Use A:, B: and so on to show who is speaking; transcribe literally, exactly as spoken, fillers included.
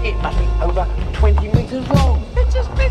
A: It must be over twenty metres long.
B: It's as big